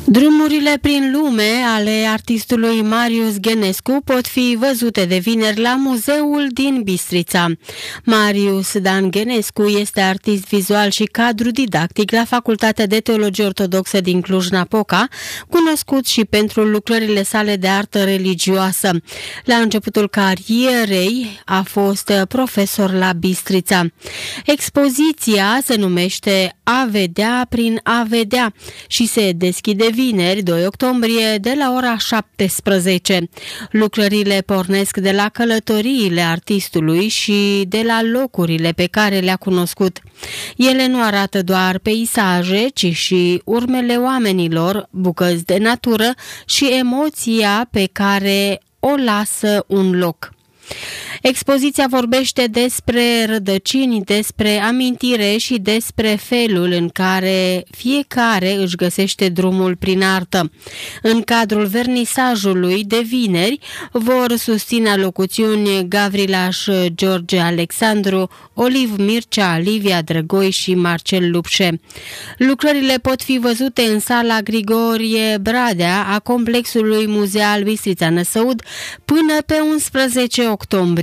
Drumurile prin lume ale artistului Marius Ghenescu pot fi văzute de vineri la muzeul din Bistrița. Marius Dan Ghenescu este artist vizual și cadru didactic la Facultatea de Teologie Ortodoxă din Cluj-Napoca, cunoscut și pentru lucrările sale de artă religioasă. La începutul carierei a fost profesor la Bistrița. Expoziția se numește A vedea prin a vedea și se deschide vineri, 2 octombrie, de la ora 17. Lucrările pornesc de la călătoriile artistului și de la locurile pe care le-a cunoscut. Ele nu arată doar peisaje, ci și urmele oamenilor, bucăți de natură și emoția pe care o lasă un loc. Expoziția vorbește despre rădăcini, despre amintire și despre felul în care fiecare își găsește drumul prin artă. În cadrul vernisajului de vineri vor susține alocuțiuni Gavrilaș George Alexandru, Oliv Mircea, Livia Drăgoi și Marcel Lupșe. Lucrările pot fi văzute în sala Grigorie Bradea a Complexului Muzeal Bistrița Năsăud până pe 11 octombrie.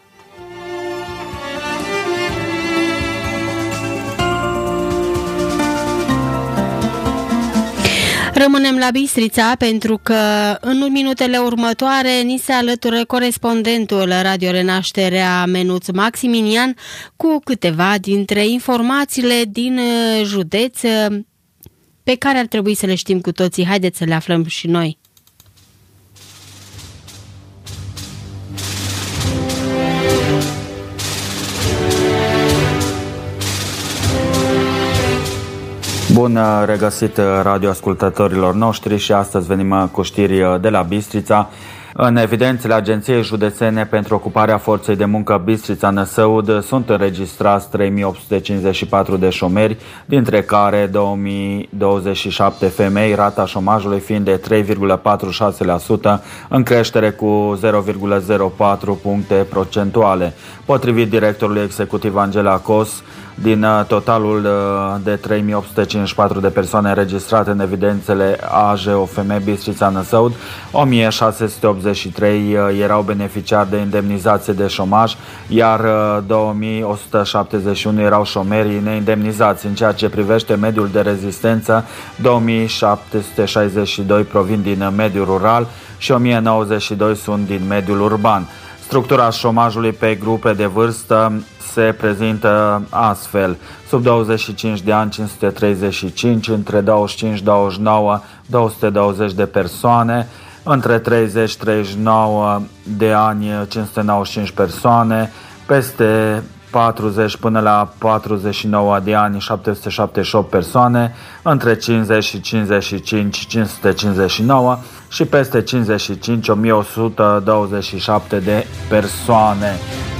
Rămânem la Bistrița pentru că în minutele următoare ni se alătură corespondentul Radio Renașterea Menuț Maximinian cu câteva dintre informațiile din județ pe care ar trebui să le știm cu toții. Haideți să le aflăm și noi. Bun regăsit radioascultătorilor noștri și astăzi venim cu știri de la Bistrița. În evidențele Agenției Județene pentru Ocuparea Forței de Muncă Bistrița Năsăud sunt înregistrați 3854 de șomeri, dintre care 2027 femei, rata șomajului fiind de 3,46%, în creștere cu 0,04 puncte procentuale. Potrivit directorului executiv Angela Cos, din totalul de 3854 de persoane înregistrate în evidențele AJOFM Bistrița Năsăud, 1683 erau beneficiari de indemnizație de șomaj, iar 2171 erau șomeri neindemnizați. În ceea ce privește mediul de rezistență, 2762 provin din mediul rural și 1092 sunt din mediul urban. Structura șomajului pe grupe de vârstă se prezintă astfel: sub 25 de ani 535, între 25-29 220 de persoane, între 30-39 de ani 595 persoane, peste 40 până la 49 de ani 778 persoane, între 50 și 55 559 și peste 55 1127 de persoane.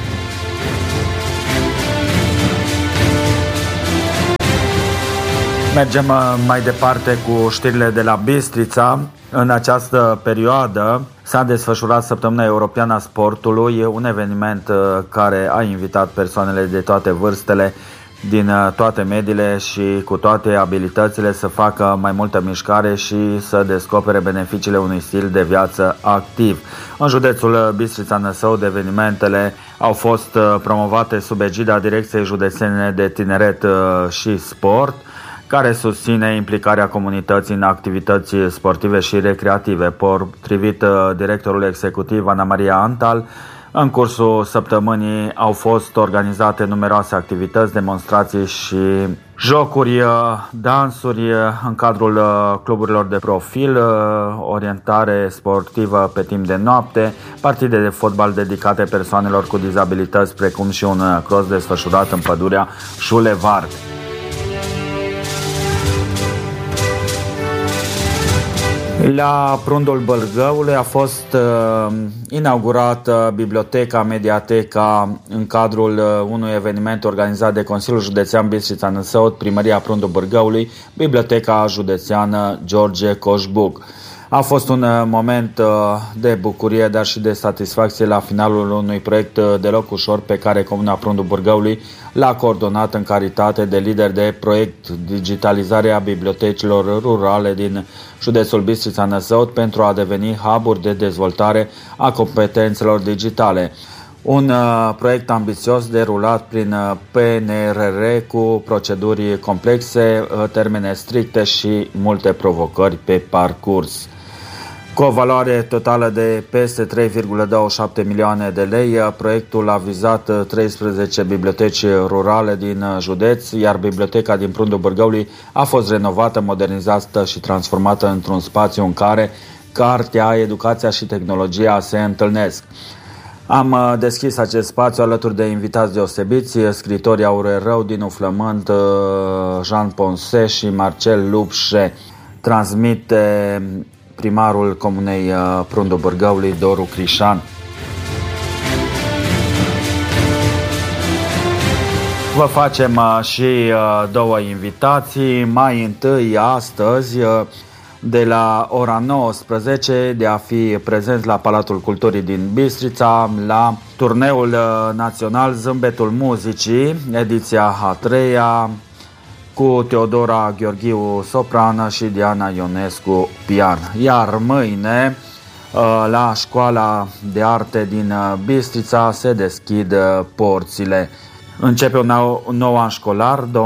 Mergem mai departe cu știrile de la Bistrița. În această perioadă s-a desfășurat Săptămâna Europeană a Sportului, un eveniment care a invitat persoanele de toate vârstele, din toate mediile și cu toate abilitățile să facă mai multă mișcare și să descopere beneficiile unui stil de viață activ. În județul Bistrița Năsăud, evenimentele au fost promovate sub egida Direcției Județene de Tineret și Sport, care susține implicarea comunității în activități sportive și recreative. Potrivit directorului executiv Ana Maria Antal, în cursul săptămânii au fost organizate numeroase activități, demonstrații și jocuri, dansuri în cadrul cluburilor de profil, orientare sportivă pe timp de noapte, partide de fotbal dedicate persoanelor cu dizabilități, precum și un cross desfășurat în pădurea Șulevard. La Prundul Bârgăului a fost inaugurată biblioteca, mediateca în cadrul unui eveniment organizat de Consiliul Județean Bistrița Năsăud, Primăria Prundul Bârgăului, Biblioteca Județeană George Coșbuc. A fost un moment de bucurie, dar și de satisfacție la finalul unui proiect deloc ușor pe care Comuna Prundul Bârgăului l-a coordonat în calitate de lider de proiect digitalizarea bibliotecilor rurale din județul Bistrița-Năsăud pentru a deveni hub-uri de dezvoltare a competențelor digitale. Un proiect ambițios derulat prin PNRR cu proceduri complexe, termene stricte și multe provocări pe parcurs. Cu o valoare totală de peste 3,27 milioane de lei, proiectul a vizat 13 biblioteci rurale din județ, iar biblioteca din Prundul Bârgăului a fost renovată, modernizată și transformată într-un spațiu în care cartea, educația și tehnologia se întâlnesc. Am deschis acest spațiu alături de invitați deosebiți, scritorii Aurel Rău, Dinu Flământ, Jean Ponce și Marcel Lupșe. Transmite primarul Comunei Prundul Bârgăului, Doru Crișan. Vă facem și două invitații. Mai întâi, astăzi, de la ora 19, de a fi prezenți la Palatul Culturii din Bistrița la turneul național Zâmbetul Muzicii, ediția a treia, cu Teodora Gheorghiu sopran și Diana Ionescu pian. Iar mâine la Școala de Arte din Bistrița se deschid porțile. Începe un nou an școlar 2026-2027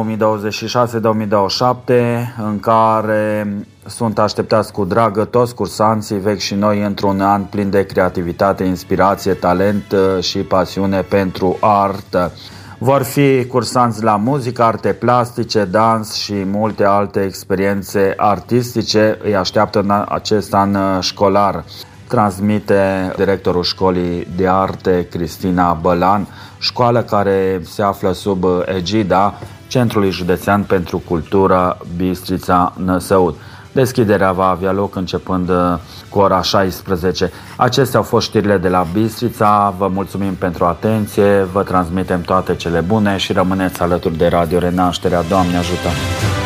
în care sunt așteptați cu drag toți cursanții vechi și noi într-un an plin de creativitate, inspirație, talent și pasiune pentru artă. Vor fi cursanți la muzică, arte plastice, dans și multe alte experiențe artistice. Îi așteaptă în acest an școlar. Transmite directorul Școlii de Arte, Cristina Bălan, școală care se află sub egida Centrului Județean pentru Cultură Bistrița-Năsăud. Deschiderea va avea loc începând cu ora 16. Acestea au fost știrile de la Bistrița. Vă mulțumim pentru atenție, vă transmitem toate cele bune și rămâneți alături de Radio Renașterea. Doamne ajută!